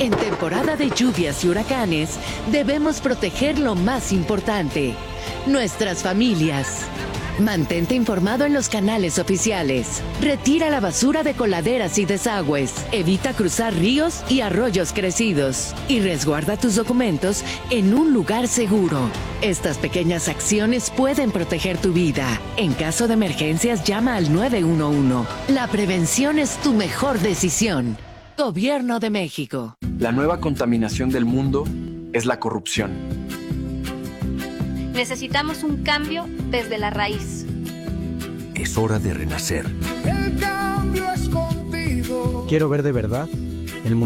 En temporada de lluvias y huracanes, debemos proteger lo más importante, nuestras familias. Mantente informado en los canales oficiales. Retira la basura de coladeras y desagües. Evita cruzar ríos y arroyos crecidos. Y resguarda tus documentos en un lugar seguro. Estas pequeñas acciones pueden proteger tu vida. En caso de emergencias, llama al 911. La prevención es tu mejor decisión. Gobierno de México. La nueva contaminación del mundo es la corrupción. Necesitamos un cambio desde la raíz. Es hora de renacer. El cambio es contigo. Quiero ver de verdad